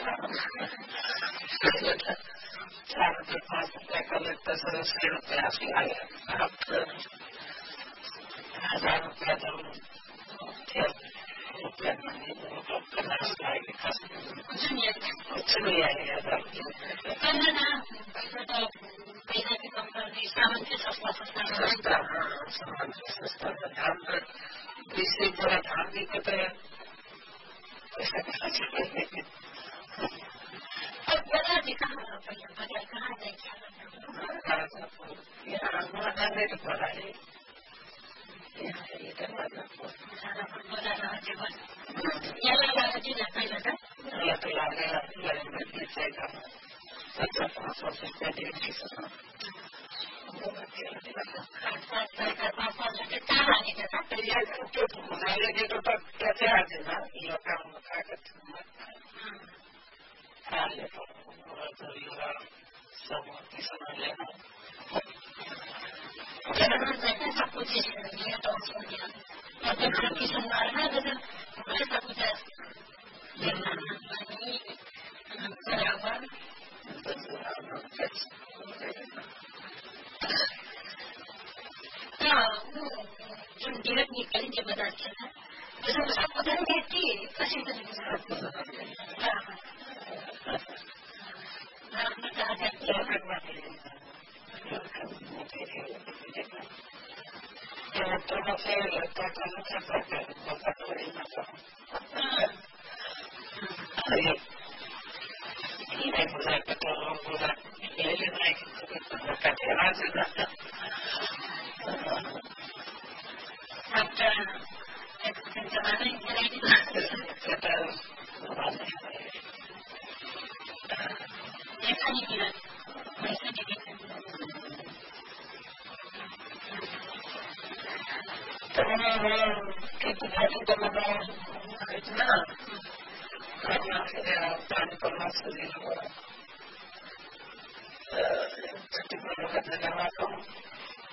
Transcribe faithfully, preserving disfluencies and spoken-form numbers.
चार रुपये पाँच रुपये का लेते सर अस्सी रुपये अस्सी आए अब हजार रुपया जब रुपया कुछ नहीं कुछ नहीं आएगा पैसा की कम कर दी सामान के सस्ता सस्ता सस्ता सामान के सस्ता धान पर बीस से पूरा धान भी कहते हैं पैसा कहाँ चाहिए अब बाजार भी कहाँ बाजार कहाँ जाएगी यहाँ हमारा नहीं तो पड़ा है यहाँ ये करना बाजार जीवन यहाँ लगा जीवन पहले का ये तो लगा लगा जाएगा अच्छा पाँच सौ रुपया डेढ़ की सौ कैसे आ देना ये काम कागज समूह समझ लेना सब कुछ की संभालना सब कुछ बराबर जो जीवन निकल के बता चला जैसे सब पता नहीं थी कशी कशी